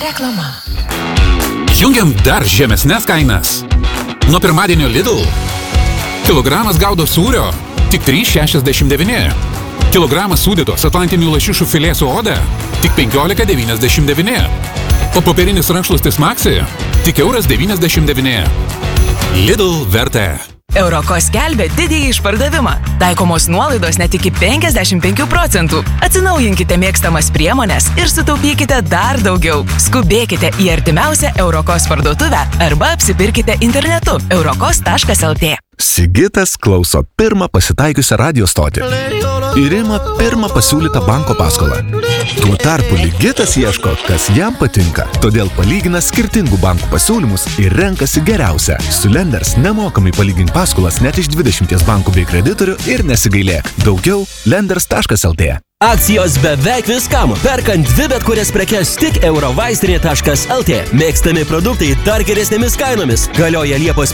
Reklama. Jungiam dar žemesnes kainas. Nuo pirmadienio Lidl. Kilogramas gaudo sūrio tik 3,69. Kilogramas sūdytos atlantinių lašišų filė su oda tik 15,99. O popierinis rankšluostis Maxi tik €99. Lidl vertė. Euroko skelbia didįjį išpardavimą. Taikomos nuolaidos net iki 55%. Atsinaujinkite mėgstamas priemones ir sutaupykite dar daugiau. Skubėkite į artimiausią Eurokos parduotuvę arba apsipirkite internetu eurokos.lt. Sigitas klauso pirmą pasitaikiusią radio stotį ir ima pirmą pasiūlytą banko paskolą. Tuo tarpu Ligitas ieško, kas jam patinka. Todėl palygina skirtingų bankų pasiūlymus ir renkasi geriausią. Su Lenders nemokamai palygink paskolas net iš 20 bankų bei kreditorių ir nesigailėk. Daugiau lenders.lt. Akcijos beveik viskam. Perkant 2 bet kurias prekes tik eurovaistinė.lt. Mėgstami produktai dar geresnėmis kainomis. Galioja Liepos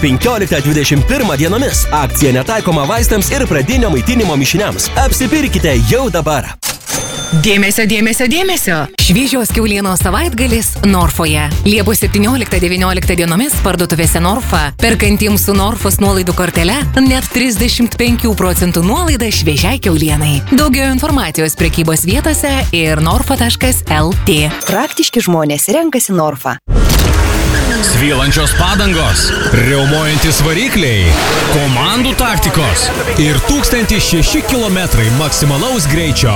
15-21 dienomis. Akcija netaikoma vaistams ir pradinio maitinimo mišiniams. Apsipirkite jau dabar. Dėmesio, dėmesio, dėmesio! Šviežios kiaulienos savaitgalis Norfoje. Liepos 17-19 dienomis parduotuvėse Norfa. Perkantiems su Norfos nuolaidų kortele net 35% nuolaida šviežiai kiaulienai. Daugiau informacijos prekybos vietose ir norfa.lt. Praktiški žmonės renkasi Norfa. Svylančios padangos, riaumojantis varikliai, komandų taktikos ir 1006 km maksimalaus greičio.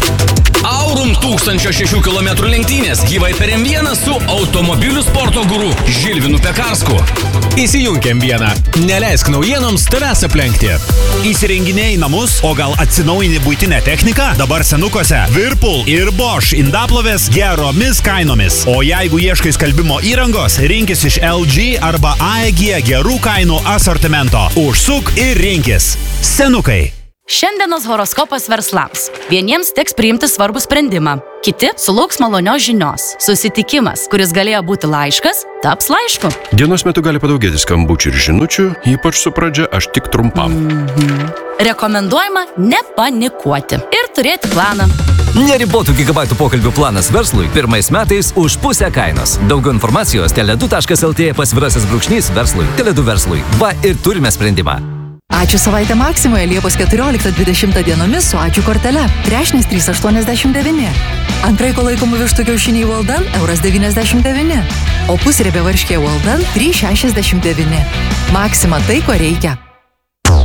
Aurum 1006 km lenktynės gyvai per M1 su automobilių sporto guru Žilvinu Pekarsku. Įsijunk M1, neleisk naujienoms tavęs aplenkti. Įsirenginėjai namus, o gal atsinaujini buitinę techniką? Dabar senukose Whirlpool ir Bosch indaplovės geromis kainomis. O jeigu ieškai skalbimo įrangos, rinkis iš LG arba AEG gerų kainų asortimento. Užsuk ir rinkis. Senukai. Šiandienos horoskopas verslams. Vieniems teks priimti svarbų sprendimą, kiti sulauks malonios žinios. Susitikimas, kuris galėjo būti laiškas, taps laišku. Dienos metu gali padaugėti skambučių ir žinučių, ypač su pradžia aš tik trumpam. Rekomenduojama nepanikuoti ir turėti planą. Neribotų gigabaitų pokalbių planas verslui pirmais metais už pusę kainos. Daugiau informacijos tele2.lt /verslui. Tele2 verslui. Va ir turime sprendimą. Ačiū savaitę Maksimoje Liepos 14-20 dienomis su ačiū kortele. Trešnis 3,89. Antraiko laikomų vištų kiaušiniai Walden €1,99. O pusriebė varškė Walden 3,69. Maksima tai, ko reikia.